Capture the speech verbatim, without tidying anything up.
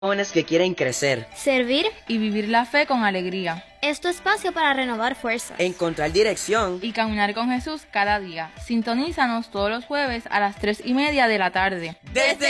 Jóvenes que quieren crecer, servir y vivir la fe con alegría. Es tu espacio para renovar fuerzas, encontrar dirección y caminar con Jesús cada día. Sintonízanos todos los jueves a las tres y media de la tarde. Desde